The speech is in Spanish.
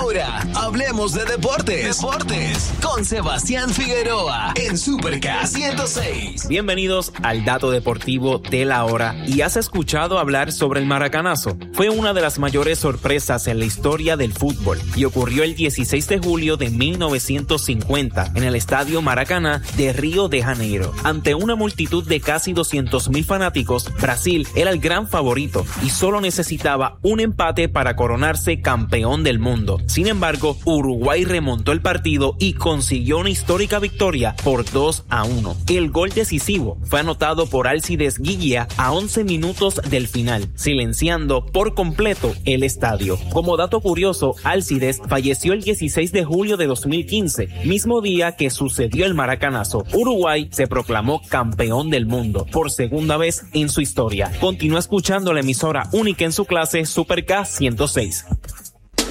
Ahora, hablemos de deportes. Con Sebastián Figueroa en Super K 106. Bienvenidos al Dato Deportivo de la Hora. ¿Y has escuchado hablar sobre el maracanazo? Fue una de las mayores sorpresas en la historia del fútbol y ocurrió el 16 de julio de 1950 en el Estadio Maracaná de Río de Janeiro. Ante una multitud de casi 200,000 fanáticos, Brasil era el gran favorito y solo necesitaba un empate para coronarse campeón del mundo. Sin embargo, Uruguay remontó el partido y consiguió una histórica victoria por 2-1. El gol decisivo fue anotado por Alcides Guilla a 11 minutos del final, silenciando por completo el estadio. Como dato curioso, Alcides falleció el 16 de julio de 2015, mismo día que sucedió el maracanazo. Uruguay se proclamó campeón del mundo por segunda vez en su historia. Continúa escuchando la emisora única en su clase, Super K 106.